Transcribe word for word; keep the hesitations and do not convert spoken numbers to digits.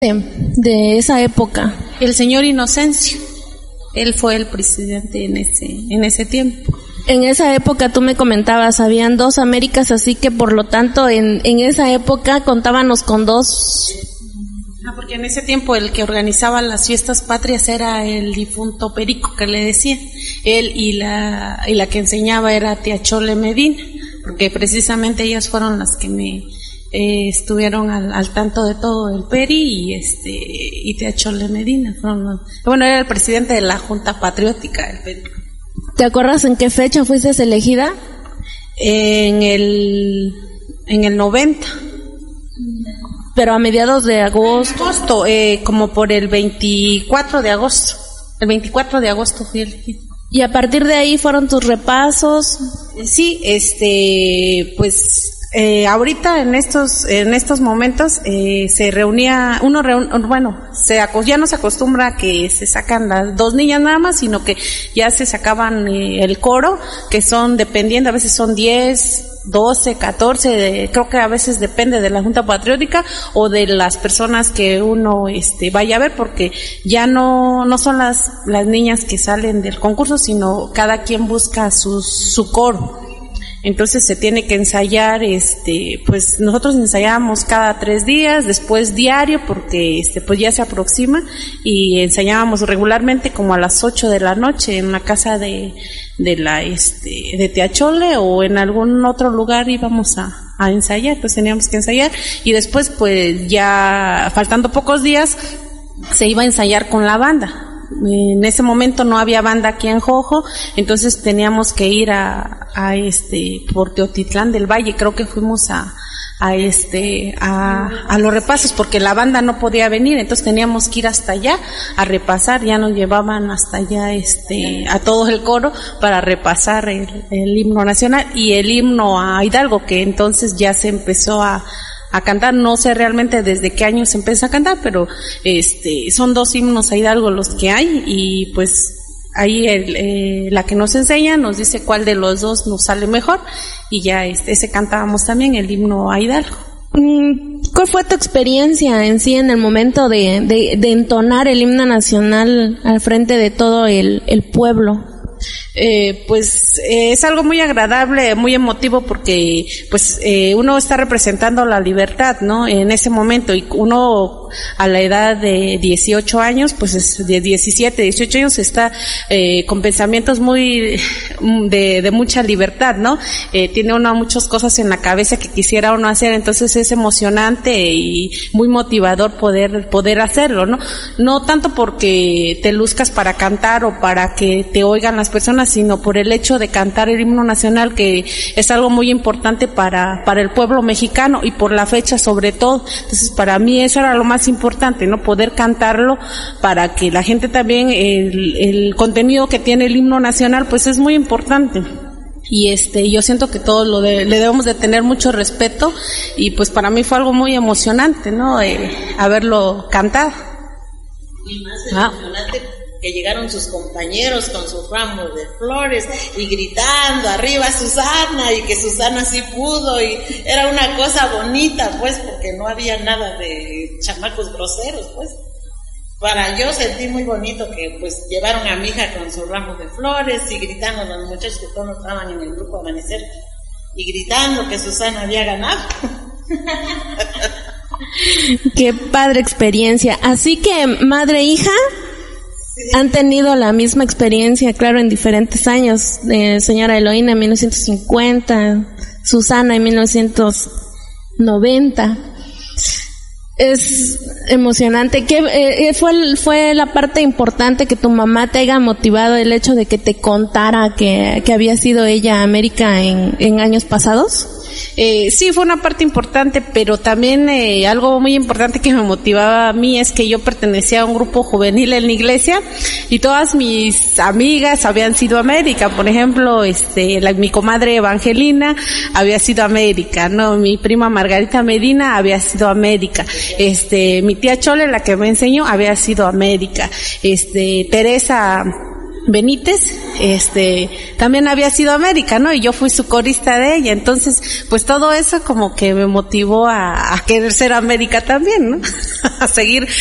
de, de esa época? El señor Inocencio, él fue el presidente en ese, en ese tiempo. En esa época tú me comentabas, habían dos Américas, así que por lo tanto en, en esa época contábamos con dos. Ah, porque en ese tiempo el que organizaba las fiestas patrias era el difunto Perico, que le decía, él y la, y la que enseñaba era tía Chole Medina, porque precisamente ellas fueron las que me eh, estuvieron al, al tanto de todo el Peri y este, y tía Chole Medina, fueron, bueno, era el presidente de la Junta Patriótica, el Perico. ¿Te acuerdas en qué fecha fuiste elegida? En el, en el noventa. Pero a mediados de agosto. Agosto, eh, como por el veinticuatro de agosto. El veinticuatro de agosto fui elegida. ¿Y a partir de ahí fueron tus repasos? Sí, este, pues, eh, ahorita en estos, en estos momentos, eh, se reunía, uno reun, bueno, se, ya no se acostumbra a que se sacan las dos niñas nada más, sino que ya se sacaban eh, el coro, que son, dependiendo, a veces son diez, doce, catorce, de, creo que a veces depende de la Junta Patriótica o de las personas que uno este vaya a ver, porque ya no no son las las niñas que salen del concurso, sino cada quien busca su su coro. Entonces se tiene que ensayar, este, pues nosotros ensayábamos cada tres días, después diario, porque este, pues ya se aproxima, y ensayábamos regularmente como a las ocho de la noche en la casa de, de la, este, de tía Chole, o en algún otro lugar íbamos a, a ensayar, pues teníamos que ensayar, y después pues ya faltando pocos días se iba a ensayar con la banda. En ese momento no había banda aquí en Jojo, entonces teníamos que ir a, a este, por Teotitlán del Valle, creo que fuimos a, a este, a, a los repasos, porque la banda no podía venir, entonces teníamos que ir hasta allá a repasar, ya nos llevaban hasta allá, este, a todo el coro para repasar el, el himno nacional y el himno a Hidalgo, que entonces ya se empezó a, a cantar, no sé realmente desde qué año se empieza a cantar, pero este son dos himnos a Hidalgo los que hay, y pues ahí el, eh, la que nos enseña nos dice cuál de los dos nos sale mejor, y ya este, ese cantábamos también el himno a Hidalgo. ¿Cuál fue tu experiencia en sí en el momento de, de, de entonar el himno nacional al frente de todo el, el pueblo? Eh, pues eh, es algo muy agradable, muy emotivo, porque pues eh, uno está representando la libertad, ¿no? En ese momento, y uno a la edad de dieciocho años, pues es de diecisiete, dieciocho años, está eh, con pensamientos muy de, de mucha libertad, ¿no? Eh, tiene uno muchas cosas en la cabeza que quisiera uno hacer, entonces es emocionante y muy motivador poder poder hacerlo, ¿no? No tanto porque te luzcas para cantar o para que te oigan las personas, sino por el hecho de cantar el himno nacional, que es algo muy importante para para el pueblo mexicano, y por la fecha sobre todo. Entonces para mí eso era lo más importante, ¿no? Poder cantarlo para que la gente también, el, el contenido que tiene el himno nacional pues es muy importante. Y este, yo siento que todos lo de, le debemos de tener mucho respeto, y pues para mí fue algo muy emocionante, ¿no? Eh, haberlo cantado. Y más emocionante ah. que llegaron sus compañeros con sus ramos de flores y gritando arriba Susana, y que Susana sí pudo, y era una cosa bonita pues, porque no había nada de chamacos groseros pues. Para yo sentí muy bonito que pues llevaron a mi hija con sus ramos de flores y gritando a los muchachos que todos estaban en el grupo Amanecer, y gritando que Susana había ganado. Qué padre experiencia. Así que madre e hija han tenido la misma experiencia, claro, en diferentes años. Eh, señora Eloína en mil novecientos cincuenta, Susana en mil novecientos noventa. Es emocionante. ¿Qué eh, fue fue la parte importante que tu mamá te haya motivado, el hecho de que te contara que, que había sido ella a América en, en años pasados? Eh, sí, fue una parte importante, pero también eh, algo muy importante que me motivaba a mí es que yo pertenecía a un grupo juvenil en la iglesia, y todas mis amigas habían sido a América. Por ejemplo, este, la, mi comadre Evangelina había sido a América, no, mi prima Margarita Medina había sido a América, este, mi tía Chole, la que me enseñó, había sido a América, este, Teresa Benítez, este, también había sido América, ¿no? Y yo fui su corista de ella, entonces, pues todo eso como que me motivó a, a querer ser América también, ¿no? A seguir